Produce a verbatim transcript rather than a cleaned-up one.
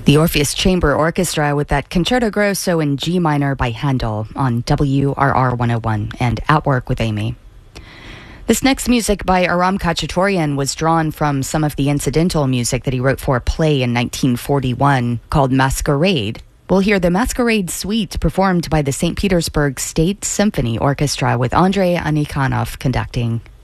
The Orpheus Chamber Orchestra with that Concerto Grosso in G minor by Handel on W R R one oh one and At Work with Amy. This next music by Aram Khachaturian was drawn from some of the incidental music that he wrote for a play in nineteen forty-one called Masquerade. We'll hear the Masquerade Suite performed by the Saint Petersburg State Symphony Orchestra with Andrei Anikhanov conducting.